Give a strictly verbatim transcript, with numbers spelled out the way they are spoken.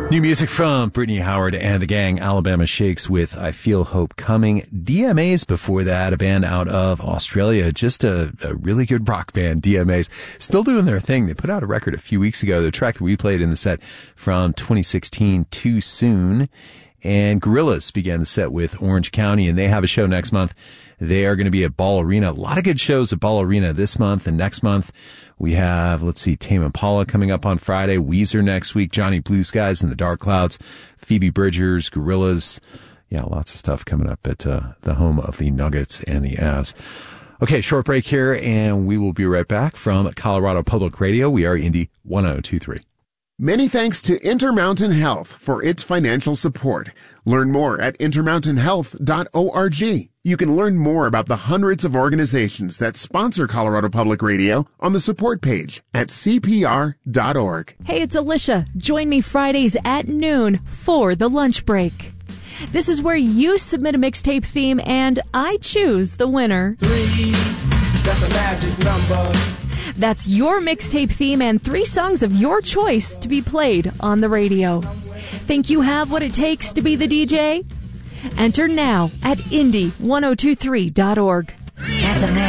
New music from Brittany Howard and the gang, Alabama Shakes with I Feel Hope Coming. D M As before that, a band out of Australia, just a, a really good rock band, D M As. Still doing their thing. They put out a record a few weeks ago, the track that we played in the set from twenty sixteen, Too Soon. And Gorillaz began the set with Orange County, and they have a show next month. They are going to be at Ball Arena. A lot of good shows at Ball Arena this month and next month. We have, let's see, Tame Impala coming up on Friday, Weezer next week, Johnny Blue Skies and the Dark Clouds, Phoebe Bridgers, Gorillaz. Yeah, lots of stuff coming up at uh, the home of the Nuggets and the Avs. Okay, short break here, and we will be right back from Colorado Public Radio. We are Indy one oh two point three. Many thanks to Intermountain Health for its financial support. Learn more at intermountain health dot org. You can learn more about the hundreds of organizations that sponsor Colorado Public Radio on the support page at c p r dot org. Hey, it's Alicia. Join me Fridays at noon for the lunch break. This is where you submit a mixtape theme and I choose the winner. Three, that's a magic number. That's your mixtape theme and three songs of your choice to be played on the radio. Think you have what it takes to be the D J? Enter now at indy ten twenty-three dot org. That's a